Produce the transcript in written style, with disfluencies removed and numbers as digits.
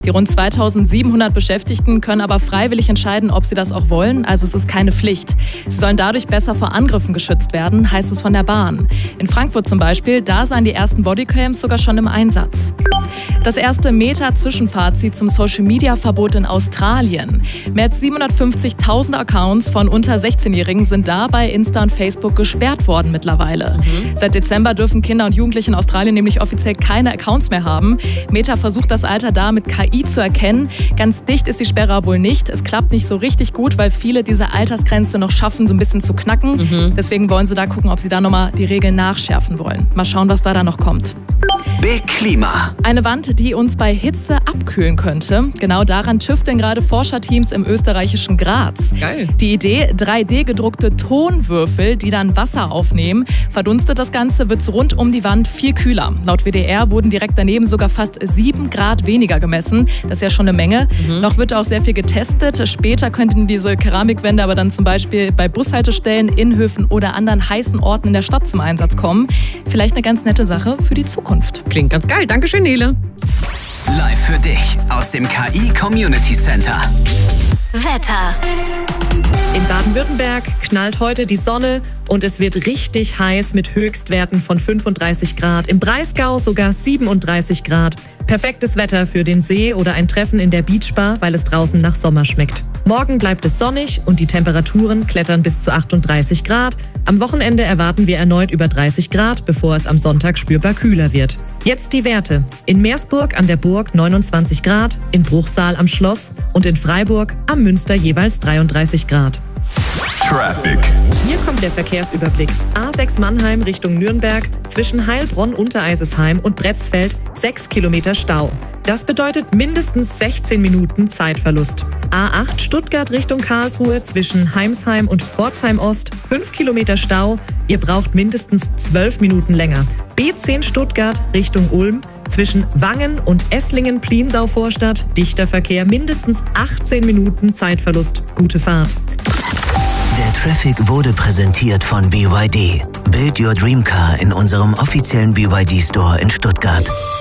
Die rund 2700 Beschäftigten können aber freiwillig entscheiden, ob sie das auch wollen. Also es ist keine Pflicht. Sie sollen dadurch besser vor Angriffen geschützt werden, heißt es von der Bahn. In Frankfurt zum Beispiel, da seien die ersten Bodycams sogar schon im Einsatz. Das erste Meta-Zwischenfazit zum Social-Media-Verbot in Australien. Mehr als 750.000 Accounts von unter 16-Jährigen sind da bei Insta und Facebook gesperrt worden mittlerweile. Seit Dezember dürfen Kinder und Jugendliche in Australien nämlich offiziell keine Accounts mehr haben. Meta versucht das Alter da mit KI zu erkennen. Ganz dicht ist die Sperre wohl nicht. Es klappt nicht so richtig gut, weil viele diese Altersgrenze noch schaffen, so ein bisschen zu knacken. Deswegen wollen sie da gucken, ob sie da nochmal die Regeln nachschärfen wollen. Mal schauen, was da dann noch kommt. Big Klima. Eine Wand, die uns bei Hitze abkühlen könnte. Genau daran tüfteln gerade Forscherteams im österreichischen Graz. Geil. Die Idee, 3D-gedruckte Tonwürfel, die dann Wasser aufnehmen. Verdunstet das Ganze, wird es rund um die Wand viel kühler. Laut WDR wurden direkt daneben sogar fast 7 Grad weniger gemessen. Das ist ja schon eine Menge. Noch wird auch sehr viel getestet. Später könnten diese Keramikwände aber dann zum Beispiel bei Bushaltestellen, Innenhöfen oder anderen heißen Orten in der Stadt zum Einsatz kommen. Vielleicht eine ganz nette Sache für die Zukunft. Klingt ganz geil. Dankeschön, Nele. Live für dich aus dem KI Community Center. Wetter. In Baden-Württemberg knallt heute die Sonne und es wird richtig heiß mit Höchstwerten von 35 Grad. Im Breisgau sogar 37 Grad. Perfektes Wetter für den See oder ein Treffen in der Beachbar, weil es draußen nach Sommer schmeckt. Morgen bleibt es sonnig und die Temperaturen klettern bis zu 38 Grad. Am Wochenende erwarten wir erneut über 30 Grad, bevor es am Sonntag spürbar kühler wird. Jetzt die Werte. In Meersburg an der Burg 29 Grad, in Bruchsal am Schloss und in Freiburg am Münster jeweils 33 Grad. Traffic. Hier kommt der Verkehrsüberblick. A6 Mannheim Richtung Nürnberg, zwischen Heilbronn, Untereisesheim und Bretzfeld 6 Kilometer Stau. Das bedeutet mindestens 16 Minuten Zeitverlust. A8 Stuttgart Richtung Karlsruhe, zwischen Heimsheim und Pforzheim Ost 5 Kilometer Stau. Ihr braucht mindestens 12 Minuten länger. B10 Stuttgart Richtung Ulm, zwischen Wangen und Esslingen-Pliensau-Vorstadt, dichter Verkehr, mindestens 18 Minuten Zeitverlust. Gute Fahrt. Der Traffic wurde präsentiert von BYD. Build your dream car in unserem offiziellen BYD Store in Stuttgart.